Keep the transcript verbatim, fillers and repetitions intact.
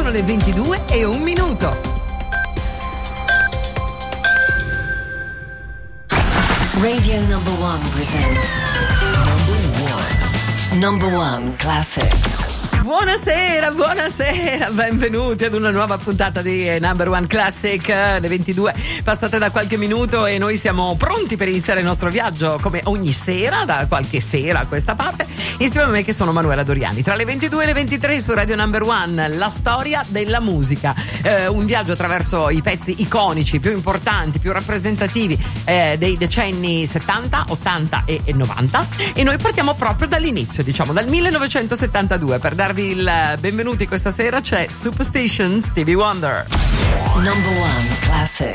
sono le ventidue e un minuto. Radio Number One presents Number One Number One Classics. Buonasera, buonasera, benvenuti ad una nuova puntata di Number One Classic, le ventidue passate da qualche minuto e noi siamo pronti per iniziare il nostro viaggio come ogni sera, da qualche sera a questa parte, insieme a me che sono Manuela Doriani. Tra le ventidue e le ventitré su Radio Number One, la storia della musica, eh, un viaggio attraverso i pezzi iconici, più importanti, più rappresentativi eh, dei decenni settanta, ottanta e novanta, e noi partiamo proprio dall'inizio, diciamo dal millenovecentosettantadue. Per darvi il benvenuti questa sera c'è Superstition, Stevie Wonder. Number One Classic.